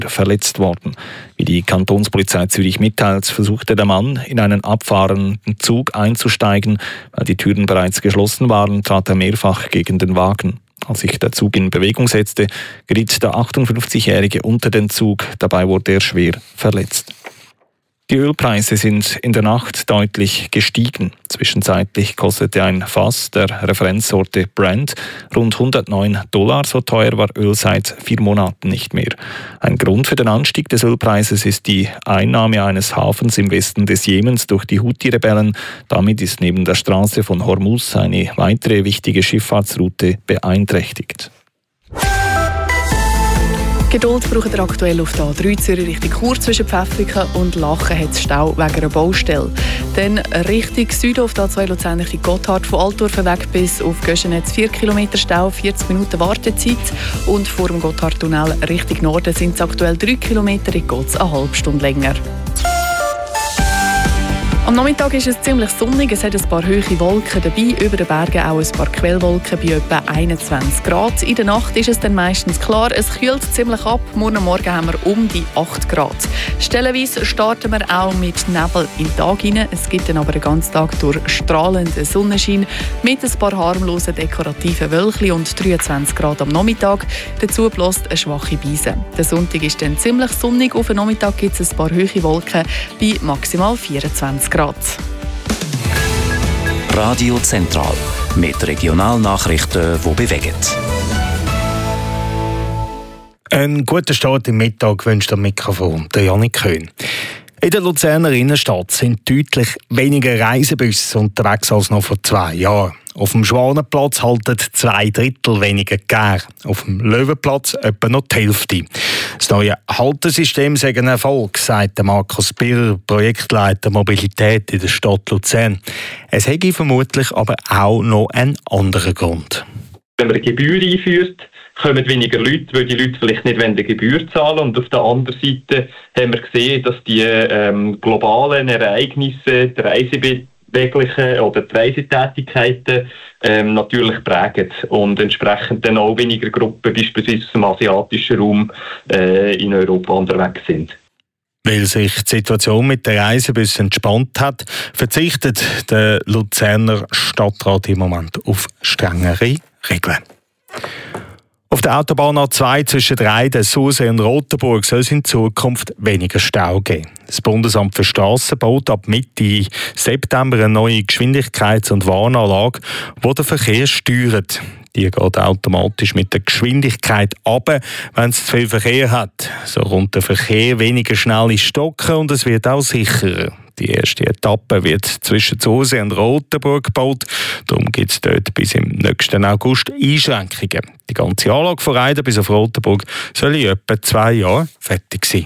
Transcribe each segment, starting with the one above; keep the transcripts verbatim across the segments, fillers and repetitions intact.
verletzt worden. Wie die Kantonspolizei Zürich mitteilt, versuchte der Mann, in einen abfahrenden Zug einzusteigen. Weil die Türen bereits geschlossen waren, trat er mehrfach gegen den Wagen. Als sich der Zug in Bewegung setzte, geriet der achtundfünfzigjährige unter den Zug. Dabei wurde er schwer verletzt. Die Ölpreise sind in der Nacht deutlich gestiegen. Zwischenzeitlich kostete ein Fass der Referenzsorte Brent rund hundertneun Dollar. So teuer war Öl seit vier Monaten nicht mehr. Ein Grund für den Anstieg des Ölpreises ist die Einnahme eines Hafens im Westen des Jemens durch die Houthi-Rebellen. Damit ist neben der Straße von Hormuz eine weitere wichtige Schifffahrtsroute beeinträchtigt. Geduld braucht er aktuell auf der A drei Zürich Richtung Chur zwischen Pfäffiken und Lachen hat es Stau wegen einer Baustelle. Dann Richtung Süden auf der A zwei Luzern Richtung Gotthard von Altdorfen weg bis auf Göschenetz vier Kilometer Stau, vierzig Minuten Wartezeit. Und vor dem Gotthardtunnel Richtung Norden sind es aktuell drei Kilometer, in geht es eine halbe Stunde länger. Am Nachmittag ist es ziemlich sonnig, es hat ein paar hohe Wolken dabei, über den Bergen auch ein paar Quellwolken bei etwa einundzwanzig Grad. In der Nacht ist es dann meistens klar, es kühlt ziemlich ab, morgen Morgen haben wir um die acht Grad. Stellenweise starten wir auch mit Nebel in den Tag hinein, es gibt dann aber den ganzen Tag durch strahlenden Sonnenschein mit ein paar harmlosen dekorativen Wölkchen und dreiundzwanzig Grad am Nachmittag. Dazu bläst eine schwache Brise. Der Sonntag ist dann ziemlich sonnig, auf den Nachmittag gibt es ein paar hohe Wolken bei maximal vierundzwanzig Grad. Radio Zentral mit Regionalnachrichten, die bewegen. Einen guten Start im Mittag wünscht am Mikrofon der Janik Köhn. In der Luzerner Innenstadt sind deutlich weniger Reisebusse unterwegs als noch vor zwei Jahren. Auf dem Schwanenplatz halten zwei Drittel weniger Gär. Auf dem Löwenplatz etwa noch die Hälfte. Das neue Haltesystem sei ein Erfolg, sagt Markus Birrer, Projektleiter Mobilität in der Stadt Luzern. Es hätte vermutlich aber auch noch einen anderen Grund. Wenn man eine Gebühr einführt, kommen weniger Leute, weil die Leute vielleicht nicht eine Gebühr zahlen. Und auf der anderen Seite haben wir gesehen, dass die ähm, globalen Ereignisse, die Reisebeweglichen oder die Reisetätigkeiten ähm, natürlich prägen und entsprechend dann auch weniger Gruppen, beispielsweise aus dem asiatischen Raum, äh, in Europa unterwegs sind. Weil sich die Situation mit der Reisebussen entspannt hat, verzichtet der Luzerner Stadtrat im Moment auf strengere Regeln. Auf der Autobahn A zwei zwischen Reiden, Sursee und Rotenburg soll es in Zukunft weniger Stau geben. Das Bundesamt für Strassen baut ab Mitte September eine neue Geschwindigkeits- und Warnanlage, die den Verkehr steuert. Die geht automatisch mit der Geschwindigkeit runter, wenn es zu viel Verkehr hat. So kommt der Verkehr weniger schnell ins Stocken und es wird auch sicherer. Die erste Etappe wird zwischen Sursee und Rotenburg gebaut. Darum gibt es dort bis im nächsten August Einschränkungen. Die ganze Anlage von Reiden bis auf Rotenburg soll in etwa zwei Jahren fertig sein.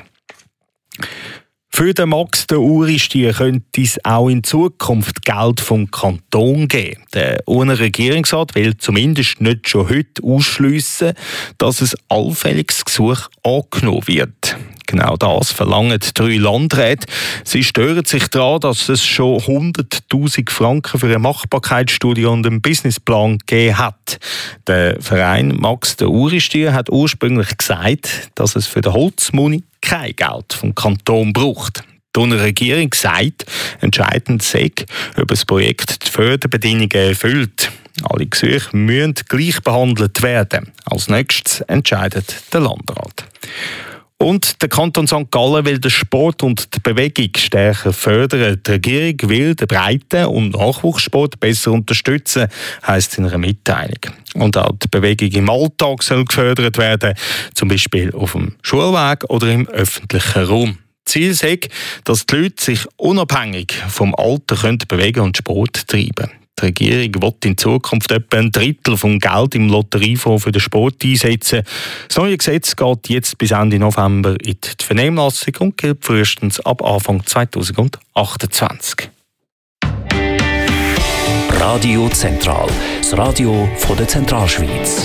Für den Max der Uristier könnte es auch in Zukunft Geld vom Kanton geben. Der Urner Regierungsrat will zumindest nicht schon heute ausschliessen, dass ein allfälliges Gesuch angenommen wird. Genau das verlangen drei Landräte. Sie stören sich daran, dass es schon hunderttausend Franken für eine Machbarkeitsstudie und einen Businessplan gegeben hat. Der Verein Max der Uristier hat ursprünglich gesagt, dass es für den Holzmuni kein Geld vom Kanton braucht. Die Regierung sagt, entscheidend sei, ob das Projekt die Förderbedingungen erfüllt. Alle Gesuche müssen gleich behandelt werden. Als nächstes entscheidet der Landrat. Und der Kanton Sankt Gallen will den Sport und die Bewegung stärker fördern. Die Regierung will den Breiten- und Nachwuchssport besser unterstützen, heisst es in einer Mitteilung. Und auch die Bewegung im Alltag soll gefördert werden, zum Beispiel auf dem Schulweg oder im öffentlichen Raum. Ziel ist, dass die Leute sich unabhängig vom Alter können bewegen und Sport treiben können. Die Regierung will in Zukunft etwa ein Drittel vom Geld im Lotteriefonds für den Sport einsetzen. Das neue Gesetz geht jetzt bis Ende November in die Vernehmlassung und gilt frühestens ab Anfang zweitausendachtundzwanzig. Radio Zentral, das Radio von der Zentralschweiz.